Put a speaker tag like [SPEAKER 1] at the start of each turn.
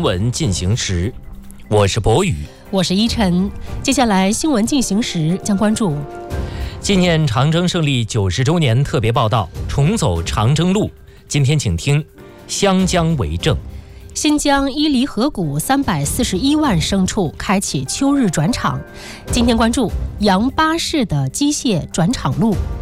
[SPEAKER 1] 闻进行时，我是博宇，
[SPEAKER 2] 我是依晨。接下来新闻进行时将关注
[SPEAKER 1] 纪念长征胜利90周年特别报道，重走长征路。今天请听湘江为证。
[SPEAKER 2] 新疆伊犁河谷341万牲畜开启秋日转场。今天关注杨巴氏的机械转场路。